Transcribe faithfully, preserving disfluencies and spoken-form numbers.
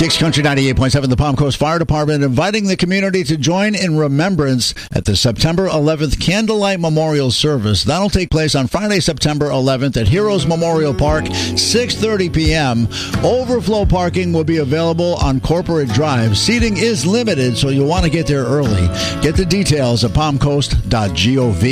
Kicks Country ninety-eight point seven, the Palm Coast Fire Department inviting the community to join in remembrance at the September eleventh Candlelight Memorial Service. That'll take place on Friday, September eleventh at Heroes Memorial Park, six thirty p.m. Overflow parking will be available on Corporate Drive. Seating is limited, so you'll want to get there early. Get the details at palm coast dot gov.